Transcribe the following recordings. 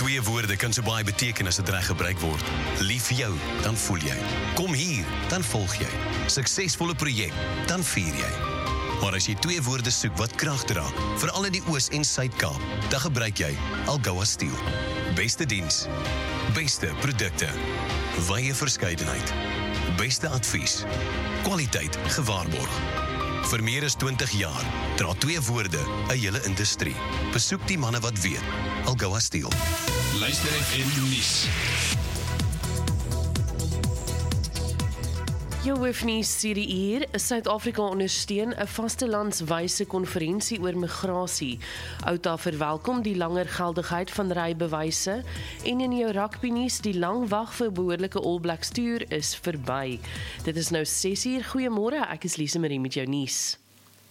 Twee woorde kan so baie beteken as dit reg gebruik word. Lief vir jou, dan voel jy. Kom hier, dan volg jy. Suksesvolle projek, dan vier jy. Maar as jy twee woorde soek wat krag dra, veral in die Oos- en Suid-Kaap, dan gebruik jy Algoa Steel. Beste diens, beste produkte, wye verskeidenheid, beste advies, kwaliteit gewaarborg. Vir meer as 20 jaar dra twee woorde 'n hele industrie. Besoek die manne wat weet. Algoa Steel. Luister FM nuus. Jou hoofnuus hierdie uur, Suid-Afrika ondersteun 'n vastelandswyse konferensie oor migrasie. Outa verwelkom die langer geldigheid van rybewyse en in jou rugbynuus, die lang wag vir behoorlike All Blacks toer is verby. Dit is nou 6:00. Goeiemôre, ek is Lise Marie met jou nuus.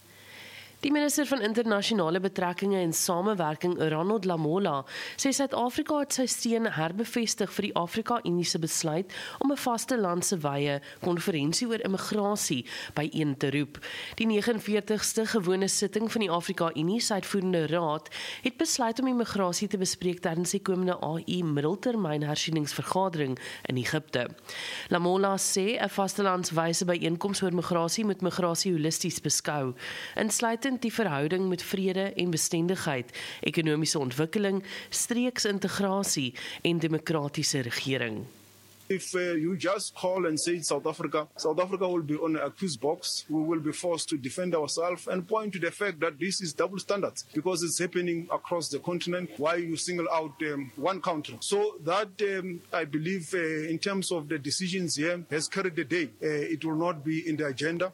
Die minister van internasionale betrekkinge en samewerking, Ronald Lamola, sê Suid-Afrika het sy steun herbevestig vir die Afrika-Unie se besluit om 'n vastelandse wye konferensie oor immigrasie byeen te roep. Die 49ste gewone sitting van die Afrika-Unie se uitvoerende raad het besluit om immigrasie te bespreek tydens die komende AI middeltermyn hersieningsvergadering in Egipte. Lamola sê 'n vastelandswyse byeenkoms oor migrasie moet migrasie holisties beskou, insluitend die verhouding met vrede en bestendigheid, ekonomiese ontwikkeling, streeksintegrasie en demokratiese regering. If you just call and say South Africa will be on an accused box. We will be forced to defend ourselves and point to the fact that this is double standards because it's happening across the continent. Why you single out one country? So that I believe in terms of the decisions here has carried the day. It will not be in the agenda.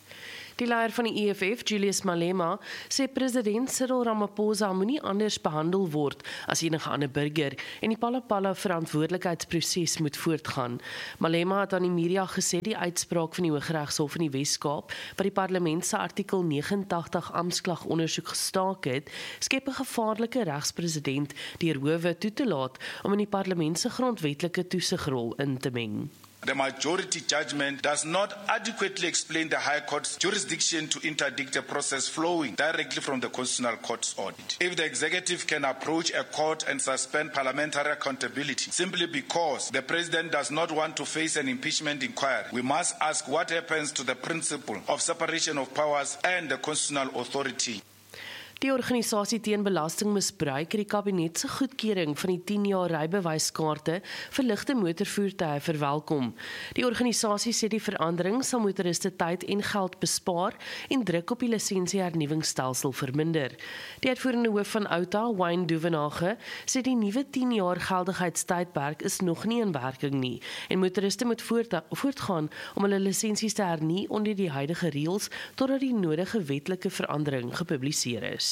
Die leier van die EFF, Julius Malema, sê president Cyril Ramaphosa moenie anders behandel word as enige ander burger en die Palapala verantwoordelikheidsproses moet voortgaan. Malema het aan die media gesê die uitspraak van die Hooggeregshof in die Wes-Kaap, wat die parlement se artikel 89 amptsklag ondersoek gestaak het, skep 'n gevaarlike regspresedent deur howe toe te laat om in die parlement se grondwetlike toesigrol in te meng. The majority judgment does not adequately explain the High Court's jurisdiction to interdict a process flowing directly from the Constitutional Court's audit. If the executive can approach a court and suspend parliamentary accountability simply because the president does not want to face an impeachment inquiry, we must ask what happens to the principle of separation of powers and the constitutional authority. Die organisasie teen belastingmisbruik het die kabinet se goedkeuring van die 10 jaar rybewyskaarte vir ligte motorvoertuie verwelkom. Die organisasie sê die verandering sal motoriste tyd en geld bespaar en druk op die lisensiehernuwingsstelsel verminder. Die uitvoerende hoof van Outa, Wayne Duvenage, sê die nuwe 10 jaar geldigheidstydperk is nog nie in werking nie en motoriste moet voortgaan om hulle lisensies te hernie onder die huidige reëls totdat die nodige wetlike verandering gepubliseer is.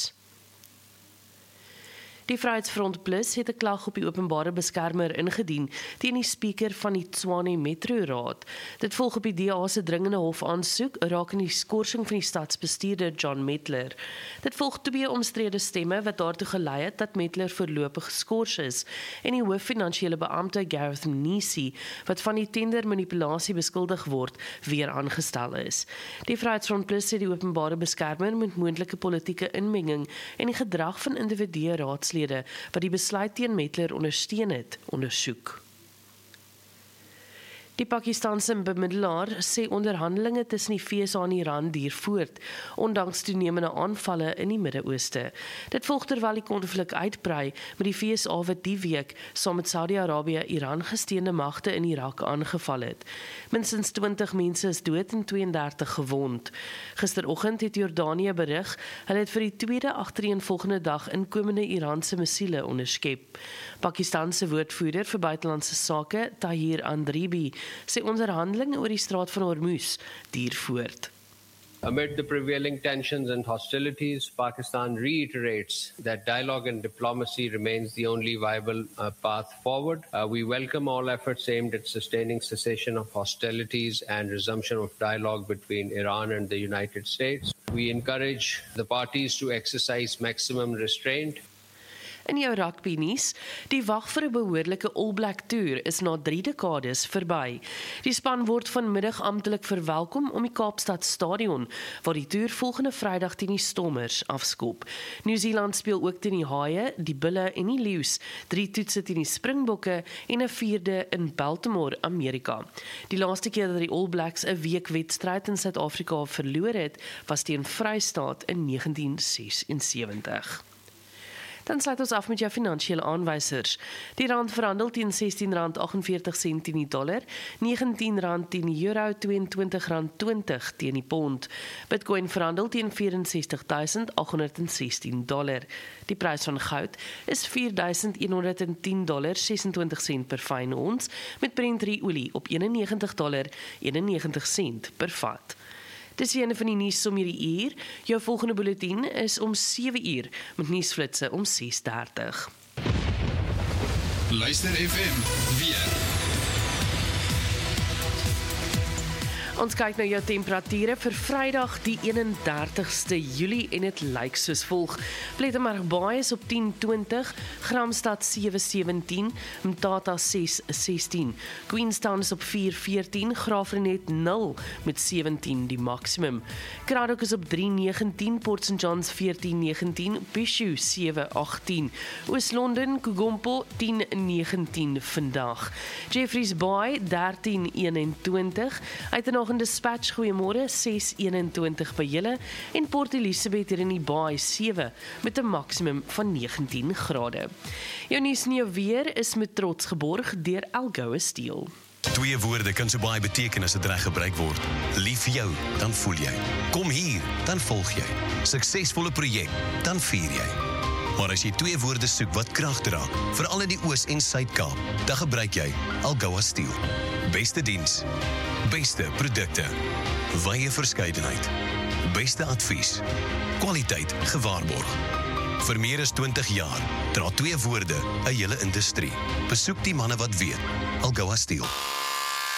Die Vryheidsfront Plus het 'n klag op die openbare beskermer ingedien teen die spreker van die Tshwane Metro Raad. Dit volg op die DA se dringende hofaansoek rakende die skorsing van die stadsbestuurder John Metler. Dit volg twee omstrede stemme wat daartoe gelei het dat Metler voorlopig geskort is en die hooffinansiële beampte Gareth Mnisi, wat van die tendermanipulasie beskuldig word, weer aangestel is. Die Vryheidsfront Plus sê die openbare beskermer moet moontlike politieke inmenging en die gedrag van individue raadslede wat die besluit teen Metler ondersteun het, ondersoek. Die Pakistanse bemiddelaar sê onderhandelinge tussen die VSA en Iran duur voort, ondanks toenemende aanvalle in die Midde-Ooste. Dit volg terwyl die konflik uitbrei met die VSA wat die week saam met Saudi-Arabië Iran gesteunde magte in Irak aangeval het. Minstens 20 mense is dood en 32 gewond. Gisteroggend het Jordanië berig, hulle het vir die tweede agtereenvolgende dag inkomende Iranse missiele onderskep. Pakistanse woordvoerder vir buitelandse sake, Tahir Andribi, sê onderhandelinge oor die straat van Hormuz duur voort. Amid the prevailing tensions and hostilities, Pakistan reiterates that dialogue and diplomacy remains the only viable path forward. We welcome all efforts aimed at sustaining cessation of hostilities and resumption of dialogue between Iran and the United States. We encourage the parties to exercise maximum restraint. In jou rugby nuus, die wag vir 'n behoorlike All Black toer is na 3 dekades verby. Die span word vanmiddag amptelik verwelkom om die Kaapstad Stadion, waar die toer volgende Vrydag teen die Stormers afskop. Nieu-Seeland speel ook teen die Haie, die Bulle en die Leeu's, 3 toetse teen die Springbokke en 'n 4de in Baltimore, Amerika. Die laaste keer dat die All Blacks 'n weekwedstryd in Suid-Afrika verloor het, was teen Vrystaat in 1976. Dan sluit ons af met jou finansiële aanwysers. Die rand verhandel teen R16.48 teen die dollar, R19 teen die euro, R22.20 teen die pond. Bitcoin verhandel teen $64.816. Die prys van goud is $4.110.26 per fyn ons, met Brent olie op $91.91 per vat. Dis die ene van die nuus om hierdie uur. Jou volgende bulletin is om 7 uur, met nuusflitse om 6:30. Luister FM weer. Ons kyk na jou temperature vir Vrydag die 31ste Julie en dit lyk soos volg. Plettenberg is op 10:20, Gramstad 7:17, Mthatha 6:16, Queenstown is op 4:14, Graafrenet 0 met 17 die maksimum. Cradock is op 3:19, Port St Johns 14:19, Bhishu 7:18, Oos-London, Kugompo 10:19 vandag. Jeffreys Bay 13:21, Uitenhage en Dispatch goeiemôre 6:21 by julle en Port Elizabeth hier in die Baai 7 met 'n maksimum van 19 grade. Jou nuus en jou weer is met trots geborg deur Algoa Steel. 2 woorde kan so baie beteken as dit reg gebruik word. Lief jou, dan voel jy. Kom hier, dan volg jy. Suksesvolle projek, dan vier jy. Maar as jy 2 woorde soek wat krag dra, veral in die Oos- en Suid-Kaap, dan gebruik jy Algoa Steel. Beste diens, beste produkte, wye verskeidenheid, beste advies, kwaliteit gewaarborg. Vir meer as 20 jaar dra 2 woorde 'n hele industrie. Besoek die manne wat weet. Algoa Steel.